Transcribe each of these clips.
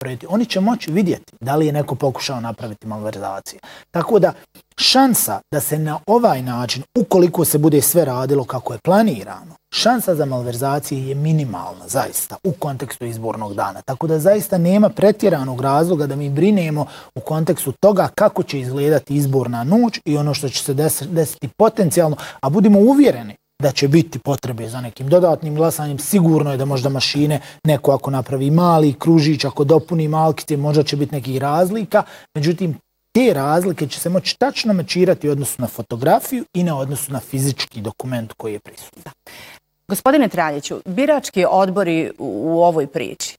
usporediti. Oni će moći vidjeti da li je neko pokušao napraviti malverzacije. Tako da šansa da se na ovaj način, ukoliko se bude sve radilo kako je planirano, šansa za malverzacije je minimalna, zaista, u kontekstu izbornog dana. Tako da zaista nema pretjeranog razloga da mi brinemo u kontekstu toga kako će izgledati izborna noć i ono što će se desiti potencijalno, a budimo uvjereni da će biti potrebe za nekim dodatnim glasanjem. Sigurno je da možda mašine, neko ako napravi mali kružić, ako dopuni malkice, možda će biti nekih razlika. Međutim, te razlike će se moći tačno mačirati u odnosu na fotografiju i na odnosu na fizički dokument koji je prisutan. Gospodine Traljiću, birački odbori u ovoj priči,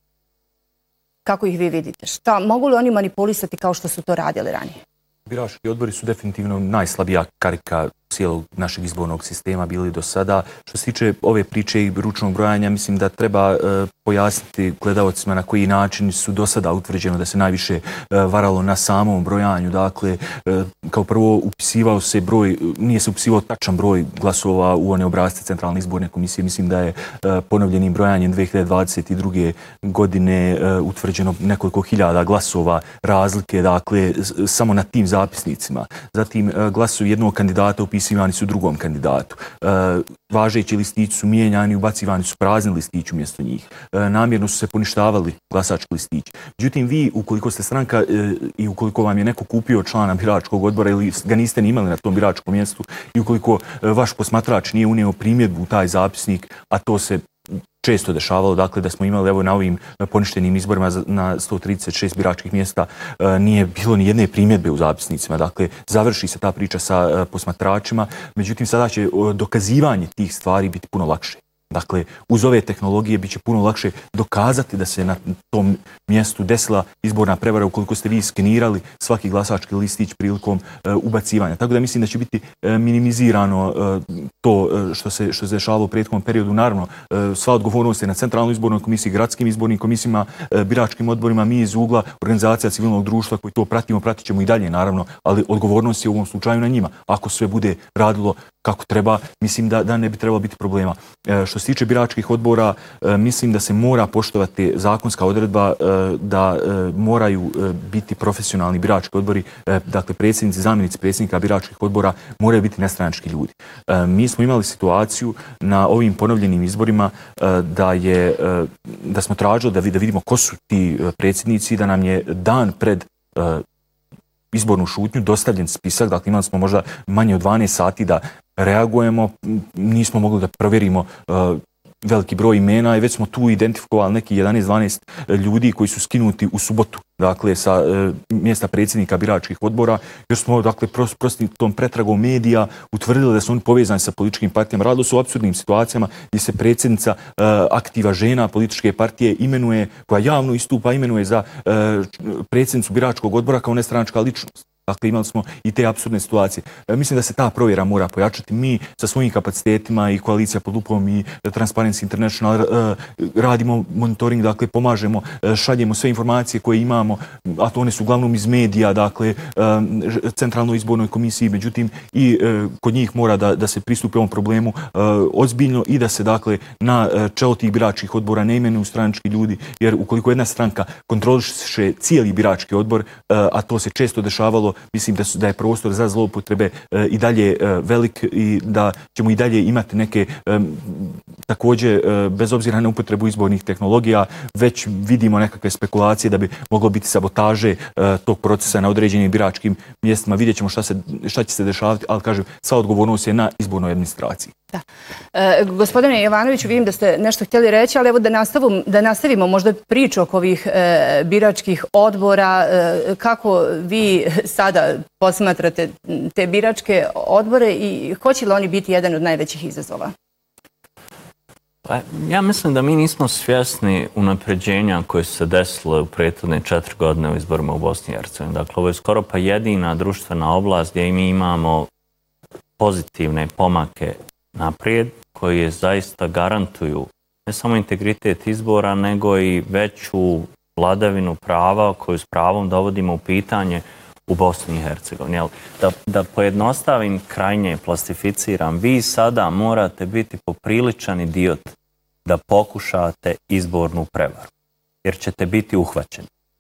kako ih vi vidite? Mogu li oni manipulisati kao što su to radili ranije? Birački odbori su definitivno najslabija karika cijelog našeg izbornog sistema bili do sada. Što se tiče ove priče i ručnog brojanja, mislim da treba pojasniti gledalcima na koji način su do sada utvrđeno da se najviše varalo na samom brojanju. Dakle, kao prvo upisivao se broj, nije se upisivao tačan broj glasova u one obrasce Centralne izborne komisije. Mislim da je ponovljenim brojanjem 2022. godine utvrđeno nekoliko hiljada glasova razlike, dakle, samo na tim zapisnicima. Zatim, glasovi jednog kandidata upisivani su drugom kandidatu. Važeći listići su mijenjani, ubacivani su prazni listići umjesto njih. Namjerno su se poništavali glasački listići. Međutim, vi, ukoliko ste stranka i ukoliko vam je neko kupio člana biračkog odbora ili ga niste ni imali na tom biračkom mjestu i ukoliko vaš posmatrač nije unio primjedbu u taj zapisnik, a to se često dešavalo, dakle da smo imali evo na ovim poništenim izborima na 136 biračkih mjesta nije bilo ni jedne primjedbe u zapisnicima, dakle završi se ta priča sa posmatračima, međutim sada će dokazivanje tih stvari biti puno lakše. Dakle, uz ove tehnologije bit će puno lakše dokazati da se na tom mjestu desila izborna prevara ukoliko ste vi skenirali svaki glasački listić prilikom ubacivanja. Tako da mislim da će biti minimizirano to što se dešavalo u prethodnom periodu. Naravno, sva odgovornost je na Centralnoj izbornoj komisiji, gradskim izbornim komisijama, biračkim odborima, mi iz ugla organizacija civilnog društva koji to pratimo, pratit ćemo i dalje, naravno, ali odgovornost je u ovom slučaju na njima. Ako sve bude radilo kako treba, mislim da ne bi trebalo biti problema. Što se tiče biračkih odbora, mislim da se mora poštovati zakonska odredba da moraju biti profesionalni birački odbori, dakle predsjednici, zamjenici predsjednika biračkih odbora moraju biti nestranački ljudi. Mi smo imali situaciju na ovim ponovljenim izborima da smo tražili da vidimo ko su ti predsjednici, da nam je dan pred izbornu šutnju dostavljen spisak, dakle imali smo možda manje od 12 sati da reagujemo, nismo mogli da provjerimo veliki broj imena i već smo tu identifikovali neki 11-12 ljudi koji su skinuti u subotu, dakle sa mjesta predsjednika biračkih odbora, jer smo dakle tom pretragom medija utvrdili da su oni povezani sa političkim partijama. Radilo su o apsurdnim situacijama gdje se predsjednica aktiva žena političke partije imenuje, koja javno istupa, imenuje za predsjednicu biračkog odbora kao nestranačka ličnost. Dakle, imali smo i te apsurdne situacije. Mislim da se ta provjera mora pojačati. Mi sa svojim kapacitetima i Koalicija pod lupom i Transparency International radimo monitoring, dakle, pomažemo, šaljemo sve informacije koje imamo, a to one su uglavnom iz medija, dakle, Centralnoj izbornoj komisiji, međutim, i kod njih mora da se pristupi ovom problemu ozbiljno i da se, dakle, na čelo tih biračkih odbora ne imenuju stranački ljudi, jer ukoliko jedna stranka kontroliše cijeli birački odbor, a to se često dešavalo, mislim da je prostor za zloupotrebe i dalje velik i da ćemo i dalje imati neke, također, bez obzira na upotrebu izbornih tehnologija, već vidimo nekakve spekulacije da bi moglo biti sabotaže tog procesa na određenim biračkim mjestima. Vidjet ćemo šta će se dešavati, ali kažem, sva odgovornost je na izbornoj administraciji. Da. Gospodine Jovanoviću, vidim da ste nešto htjeli reći, ali evo da nastavimo možda priču oko ovih biračkih odbora. Kako vi sada posmatrate te biračke odbore i hoće li oni biti jedan od najvećih izazova? Ja mislim da mi nismo svjesni unapređenja koje su se desile u prethodne 4 godine u izborima u Bosni i Hercegovini. Dakle, ovo je skoro pa jedina društvena oblast gdje mi imamo pozitivne pomake naprijed, koji zaista garantuju ne samo integritet izbora, nego i veću vladavinu prava koju s pravom dovodimo u pitanje u Bosni i Hercegovini. Da pojednostavim, krajnje plastificiram, vi sada morate biti popriličan idiot da pokušate izbornu prevaru, jer ćete biti uhvaćeni.